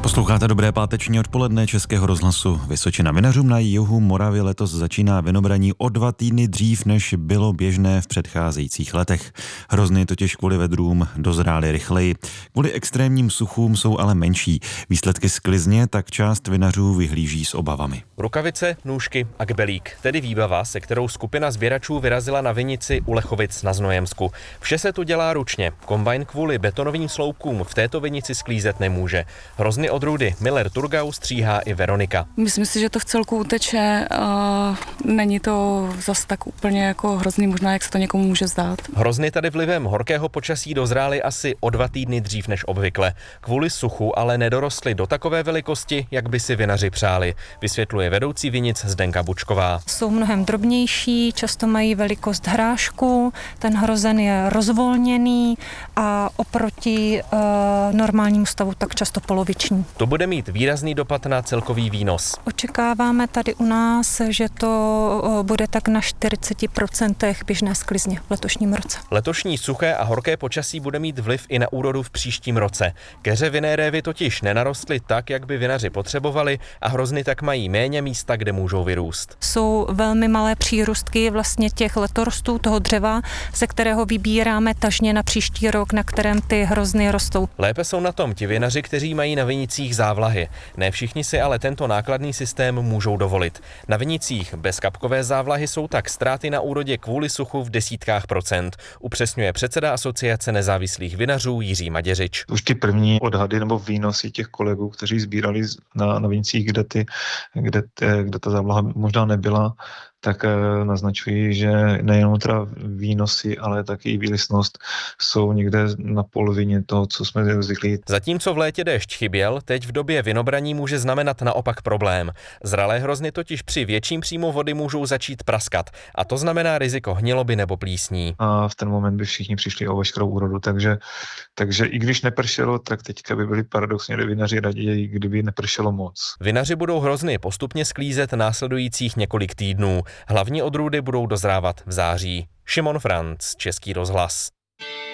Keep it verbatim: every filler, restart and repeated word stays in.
Posloucháte dobré páteční odpoledne Českého rozhlasu Vysočina. Vinařům na jihu Moravy letos začíná vinobraní o dva týdny dřív, než bylo běžné v předcházejících letech. Hrozny totiž kvůli vedrům dozrály rychleji. Kvůli extrémním suchům jsou ale menší. Výsledky sklizně tak část vinařů vyhlíží s obavami. Rukavice, nůžky a kbelík, tedy výbava, se kterou skupina sběračů vyrazila na vinici u Lechovic na Znojemsku. Vše se tu dělá ručně. Kombajn kvůli betonovým sloupkům v této vinici sklízet nemůže. Hrozny odrůdy Miller Turgau stříhá i Veronika. Myslím si, že to v celku uteče. A není to zas tak úplně jako hrozný, možná jak se to někomu může zdát. Hrozny tady vlivem horkého počasí dozrály asi o dva týdny dřív než obvykle. Kvůli suchu ale nedorostly do takové velikosti, jak by si vinaři přáli, vysvětluje vedoucí vinic Zdenka Bučková. Jsou mnohem drobnější, často mají velikost hrášku, ten hrozen je rozvolněný a oproti e, normálnímu stavu tak často poloviční. To bude mít výrazný dopad na celkový výnos. Očekáváme tady u nás, že to bude tak na čtyřicet procent běžné sklizně v letošním roce. Letošní suché a horké počasí bude mít vliv i na úrodu v příštím roce. Keře vinné révy totiž nenarostly tak, jak by vinaři potřebovali, a hrozny tak mají méně místa, kde můžou vyrůst. Jsou velmi malé přírůstky vlastně těch letorostů toho dřeva, ze kterého vybíráme tažně na příští rok, na kterém ty hrozny rostou. Lépe jsou na tom ti vinaři, kteří mají na vinicích závlahy. Ne všichni si ale tento nákladný systém můžou dovolit. Na vinicích bez kapkové závlahy jsou tak ztráty na úrodě kvůli suchu v desítkách procent, upřesňuje předseda Asociace nezávislých vinařů Jiří Maděřič. Už ty první odhady nebo výnosy těch kolegů, kteří sbírali na, na vinicích, kde, ty, kde, kde ta závlaha možná nebyla, tak naznačují, že nejenom teda výnosy, ale taky i výlisnost jsou někde na polovině toho, co jsme zvyklí. Zatímco v létě déšť chyběl, teď v době vinobraní může znamenat naopak problém. Zralé hrozny totiž při větším příjmu vody můžou začít praskat, a to znamená riziko hniloby nebo plísní. A v ten moment by všichni přišli o veškerou úrodu, takže, takže i když nepršelo, tak teďka by byli paradoxně vinaři raději, kdyby nepršelo moc. Vinaři budou hrozny postupně sklízet následujících několik týdnů. Hlavní odrůdy budou dozrávat v září. Šimon Franc, Český rozhlas.